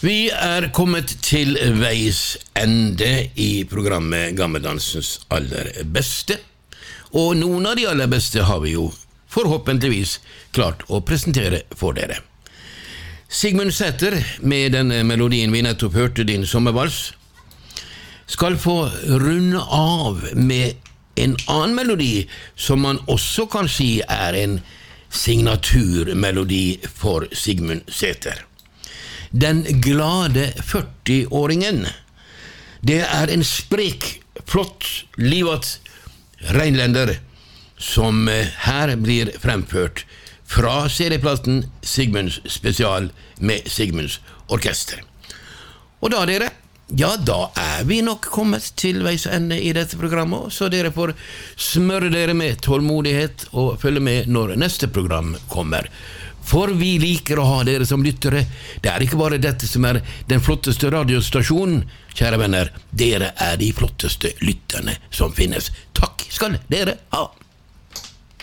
Vi kommet til veis ende i programmet Gammeldansens aller beste, og noen av de aller beste har vi jo forhåpentligvis klart å presentere for dere. Sigmund Sæther, med den melodien vi nettopp hørte, Din sommervals, skal få runde av med en annen melodi som man også kan si en signaturmelodi for Sigmund Sæther. Den glade 40-åringen. Det en sprek, flott, livat reinlender som her blir fremført fra serieplaten Sigmunds spesial med Sigmunds orkester. Og da dere, ja da vi nok kommet til veis ende i dette programmet, så dere får smøre dere med tålmodighet og følge med når neste program kommer. For vi liker å ha dere som lyttere. Det ikke bare dette som den flotteste radiostasjonen, kjære venner. Dere de flotteste lytterne som finnes. Takk skal dere ha.